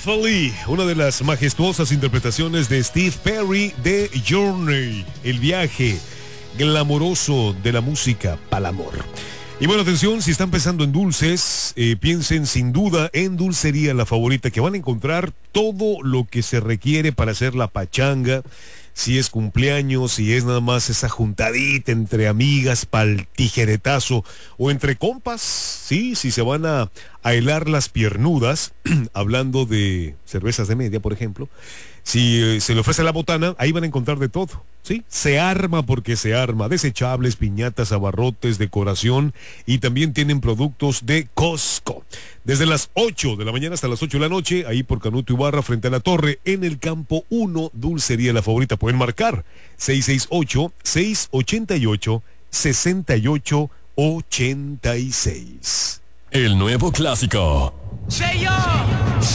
Beautifully, una de las majestuosas interpretaciones de Steve Perry de Journey, el viaje glamoroso de la música para el amor. Y bueno, atención, si están pensando en dulces, piensen sin duda en Dulcería La Favorita, que van a encontrar todo lo que se requiere para hacer la pachanga. Si es cumpleaños, si es nada más esa juntadita entre amigas pa'l tijeretazo o entre compas, sí, si se van a helar las piernudas, hablando de cervezas de media, por ejemplo, si se le ofrece la botana, ahí van a encontrar de todo, ¿sí? Se arma porque se arma, desechables, piñatas, abarrotes, decoración, y también tienen productos de Costco. Desde las 8 de la mañana hasta las 8 de la noche, ahí por Canuto Ibarra, frente a la torre, en el campo 1, Dulcería La Favorita. Pueden marcar 668-688-6886. El nuevo clásico. ¡Sello!